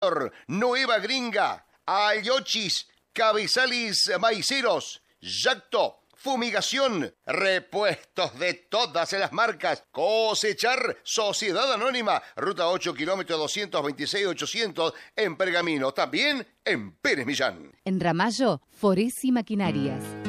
Nueva Gringa, Ayochis, Cabezalis Maiceros, Yacto, fumigación, repuestos de todas las marcas, Cosechar, Sociedad Anónima, Ruta 8, kilómetro 226-800 en Pergamino, también en Pérez Millán. En Ramallo, Foresi Maquinarias.